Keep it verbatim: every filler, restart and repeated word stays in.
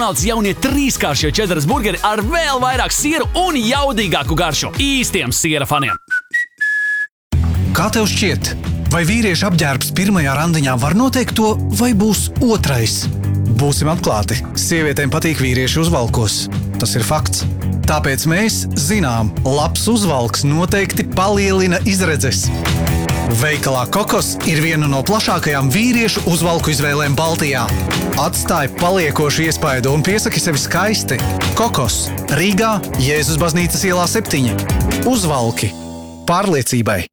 McDonald's jaunie trīskāršie čeddaras burgeri ar vēl vairāk sieru un jaudīgāku garšu. Īstiem siera faniem. Kā tev šķiet, vai vīrieša apģērbs pirmajā randiņā var noteikt to, vai būs otrais? Būsim atklāti, sievietēm patīk vīrieši uzvalkos. Tas ir fakts. Tāpēc mēs zinām, labs uzvalks noteikti palielina izredzes. Veikalā Kokos ir viena no plašākajām vīriešu uzvalku izvēlēm Baltijā. Atstāj paliekošu iespaidu un piesaki sevi skaisti. Kokos, Rīgā, Jēzus baznīcas ielā septiņi. Uzvalki pārliecībai.